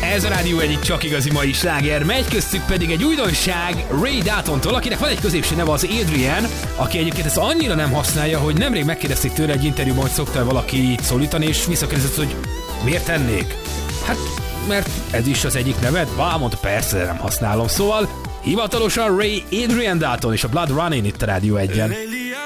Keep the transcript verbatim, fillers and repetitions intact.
Ez a Rádió egyik csak igazi mai sláger, megy köztük pedig egy újdonság Ray Daltontól, akinek van egy középső neve, az Adrian, aki egyébként ezt annyira nem használja, hogy nemrég megkérdezték tőle egy interjúban, hogy szokta valaki így szólítani, és visszakérdezett, hogy miért tennék? Hát, mert ez is az egyik neved? Bá, mondta, persze, nem használom. Szóval hivatalosan Ray Adrian Dalton és a Blood Running itt a Rádió egyen.